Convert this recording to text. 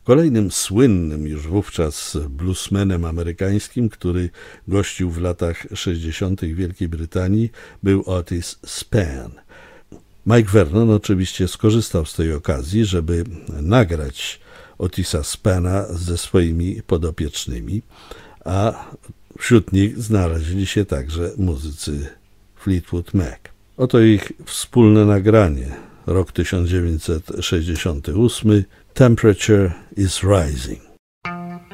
Kolejnym słynnym już wówczas bluesmanem amerykańskim, który gościł w latach 60. w Wielkiej Brytanii, był Otis Spann. Mike Vernon oczywiście skorzystał z tej okazji, żeby nagrać Otisa Spanna ze swoimi podopiecznymi, a wśród nich znaleźli się także muzycy Fleetwood Mac. Oto ich wspólne nagranie, rok 1968, Temperature is Rising.